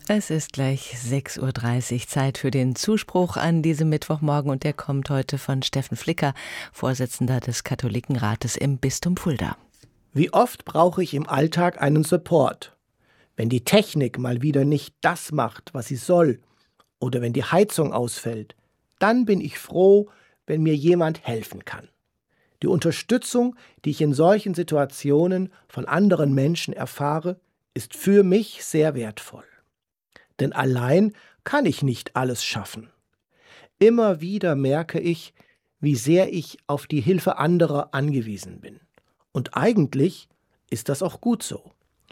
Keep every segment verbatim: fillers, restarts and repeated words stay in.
Es ist gleich sechs Uhr dreißig, Zeit für den Zuspruch an diesem Mittwochmorgen und der kommt heute von Steffen Flicker, Vorsitzender des Katholikenrates im Bistum Fulda. Wie oft brauche ich im Alltag einen Support? Wenn die Technik mal wieder nicht das macht, was sie soll, oder wenn die Heizung ausfällt, dann bin ich froh, wenn mir jemand helfen kann. Die Unterstützung, die ich in solchen Situationen von anderen Menschen erfahre, ist für mich sehr wertvoll. Denn allein kann ich nicht alles schaffen. Immer wieder merke ich, wie sehr ich auf die Hilfe anderer angewiesen bin. Und eigentlich ist das auch gut so.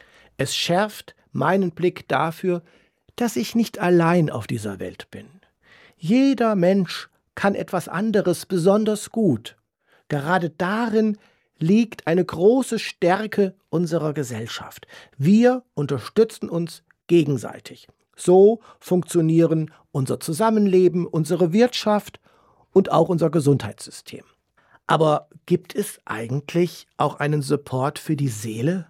Es schärft meinen Blick dafür, dass ich nicht allein auf dieser Welt bin. Jeder Mensch kann etwas anderes besonders gut. Gerade darin liegt eine große Stärke unserer Gesellschaft. Wir unterstützen uns gegenseitig. So funktionieren unser Zusammenleben, unsere Wirtschaft und auch unser Gesundheitssystem. Aber gibt es eigentlich auch einen Support für die Seele?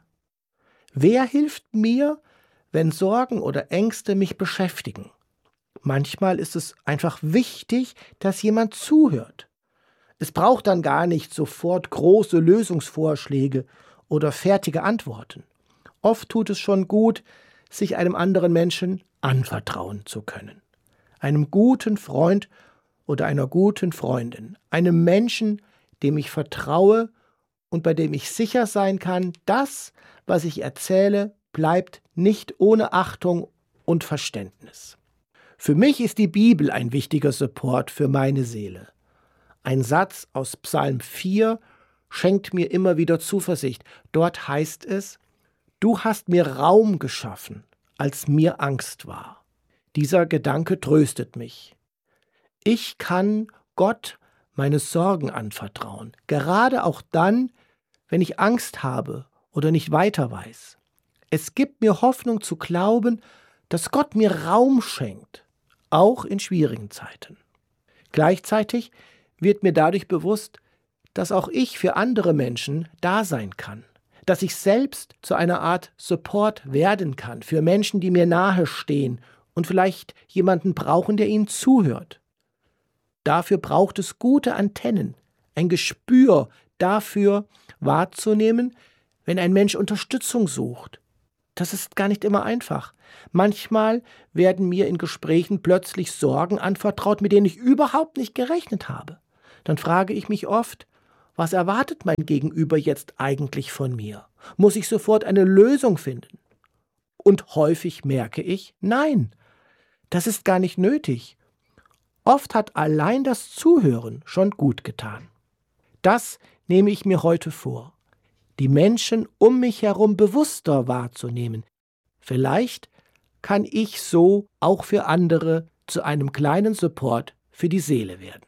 Wer hilft mir, wenn Sorgen oder Ängste mich beschäftigen? Manchmal ist es einfach wichtig, dass jemand zuhört. Es braucht dann gar nicht sofort große Lösungsvorschläge oder fertige Antworten. Oft tut es schon gut, sich einem anderen Menschen anvertrauen zu können. Einem guten Freund oder einer guten Freundin. Einem Menschen, dem ich vertraue und bei dem ich sicher sein kann, das, was ich erzähle, bleibt nicht ohne Achtung und Verständnis. Für mich ist die Bibel ein wichtiger Support für meine Seele. Ein Satz aus Psalm vier schenkt mir immer wieder Zuversicht. Dort heißt es: Du hast mir Raum geschaffen, als mir Angst war. Dieser Gedanke tröstet mich. Ich kann Gott meine Sorgen anvertrauen, gerade auch dann, wenn ich Angst habe oder nicht weiter weiß. Es gibt mir Hoffnung zu glauben, dass Gott mir Raum schenkt, auch in schwierigen Zeiten. Gleichzeitig wird mir dadurch bewusst, dass auch ich für andere Menschen da sein kann. Dass ich selbst zu einer Art Support werden kann für Menschen, die mir nahe stehen und vielleicht jemanden brauchen, der ihnen zuhört. Dafür braucht es gute Antennen, ein Gespür dafür wahrzunehmen, wenn ein Mensch Unterstützung sucht. Das ist gar nicht immer einfach. Manchmal werden mir in Gesprächen plötzlich Sorgen anvertraut, mit denen ich überhaupt nicht gerechnet habe. Dann frage ich mich oft: Was erwartet mein Gegenüber jetzt eigentlich von mir? Muss ich sofort eine Lösung finden? Und häufig merke ich, nein, das ist gar nicht nötig. Oft hat allein das Zuhören schon gut getan. Das nehme ich mir heute vor, die Menschen um mich herum bewusster wahrzunehmen. Vielleicht kann ich so auch für andere zu einem kleinen Support für die Seele werden.